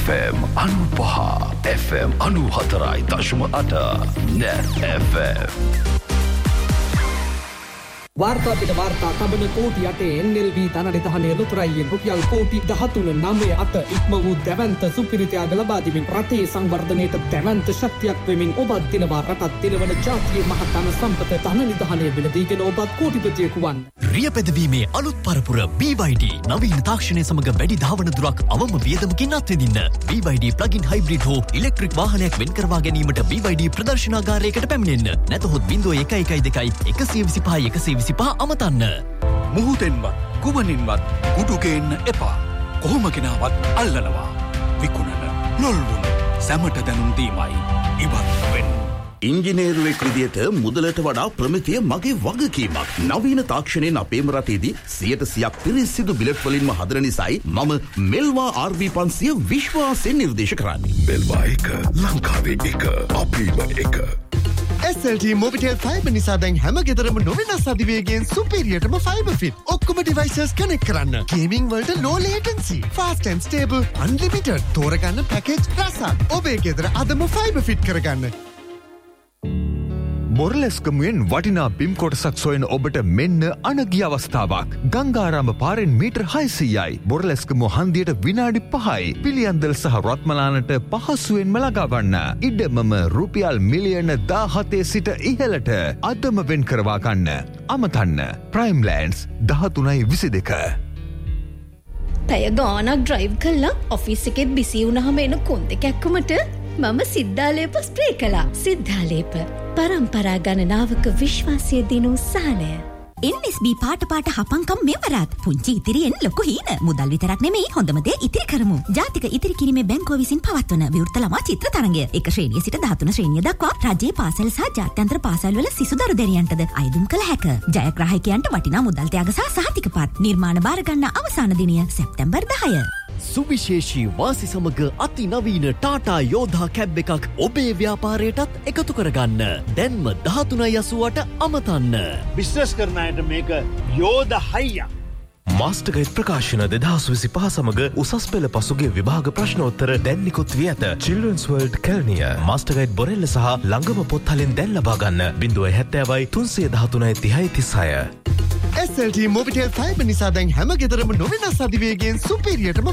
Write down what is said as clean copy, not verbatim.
FM 95 FM 94.8 Net FM वार्ता पिट वार्ता तबन कोटि अटे NLV धननिधने लुतराई रुपया कोटि 13 අත ඉක්ම වූ දැවන්ත සුපිරිතයාග ලබා දෙමින් රටේ සංවර්ධනයට දැවන්ත ශක්තියක් වෙමින් ඔබත් දිනවා රටත් දිනවන ජාතියේ මහතන සම්පත ධනනිධනේ වෙලදීගෙන ඔබත් කෝටිපතියෙකු වන්න. රියපැදවීමේ අලුත් පරපුර BYD නවීන තාක්ෂණය සමග වැඩි ධාවන දුරක් අවම වියදමකින් අත්විඳින්න. BYD ප්ලග්-ඉන් හයිබ්‍රිඩ් හෝ ඉලෙක්ට්‍රික් වාහනයක් වෙන් කරවා ගැනීමට BYD ප්‍රදර්ශනාගාරයකට පැමිණෙන්න. නැතහොත් 0112 125 අමතන්න. මුහුදෙන්වත් කුමනින්වත් කුඩු ගේන්න එපා. කොහොම ගෙනාවත් අල්ලනවා. විකුණන ලොල්වුන් සැමට දැනුම් දීමයි ඉවත් වෙන්න. ඉංජිනේරුවෙක් විදියට මුදලට වඩා ප්‍රමිතිය මගේ වගකීමක්. නවීන තාක්ෂණයෙන් අපේම රටේදී 100% පිරිසිදු බිලට් වලින්ම හදන නිසායි මම මෙල්වා RV 500 විශ්වාසයෙන් නිර්දේශ කරන්නේ. මෙල්වා එක ලංකාවේ එක අපේම එක. SLT Mobitel Fiber නිසා දැන් හැම ගෙදරම නොවෙනස් අධිවේගයෙන් සුපිරියටම fiber fit. ඔක්කොම devices connect කරන්න. Gaming වලට low latency, fast and stable, unlimited. තෝරගන්න package රසක්. ඔබේ ගෙදර අදම fiber fit කරගන්න. මොරලස්කමුවෙන් වටිනා බිම් කොටසක් සොයන ඔබට මෙන්න අනගිය අවස්ථාවක්. ගංගාරාම පාරෙන් මීටර් 600යි. මොරලස්කමු හන්දියට විනාඩි 5යි. පිළියන්දල් සහ රත්මලානට පහසුවෙන්ම ළඟාවන්න. ඉඩමම රුපියල් මිලියන 17 සිට ඉහළට අදම වෙන් කරවා ගන්න. අමතන්න. Prime lands 13.22. පැය ගානක් ඩ්‍රයිව් කළා ඔෆිස් එකෙත් බිසි වුණාම එන කොන්ද කැක්කමට මම සිද්ධාලේප ස්ප්‍රේ කළා. සිද්ධාලේප පරම්පරා ගණනාවක විශ්වාසය දිනු සහනය. NSB පාට හපංකම් මෙවරත් පුංචි ඉතිරියෙන් ලොකු හීන මුදල් විතරක් නෙමෙයි හොඳම දේ ඉතිරි කරමු. ජාතික ඉතිරි කිරීමේ බැංකුව විසින් පවත්වන විවෘත ළමා චිත්‍ර තරඟය 1 ශ්‍රේණිය සිට 13 ශ්‍රේණිය දක්වා රජයේ පාසල් සහ ජාත්‍යන්තර පාසල් වල සිසු දරු දැරියන්ටද අයදුම් කළ හැක. ජයග්‍රාහකයන්ට වටිනා මුදල් ත්‍යාග සහ සහතිකපත්. නිර්මාණ බාර ගන්න අවසාන දිනය සැප්තැම්බර් 10. සුවිශේෂී වාසි සමග අති නවීන ටාටා යෝධා කැබ් එකක් ඔබේ ව්‍යාපාරයටත් එකතු කරගන්න. දැන්ම 13.80ට අමතන්න. බිස්නස් කරන අයට මේක යෝධ හයියක්. මාස්ටර්ගයිඩ් ප්‍රකාශන 2025 සමග උසස් පෙළ පසුගිය විභාග ප්‍රශ්නෝත්තර දැන් නිකුත් වී ඇත. Children's World Kelniya මාස්ටර්ගයිඩ් බොරෙල්ල සහ ළඟම පොත්හලෙන් දැන් ලබා ගන්න 070 313 3036. SLT Mobitel Fiber නිසා දැන් හැම ගෙදරම නොවෙනස් අධිවේගයෙන් සුපිරියටම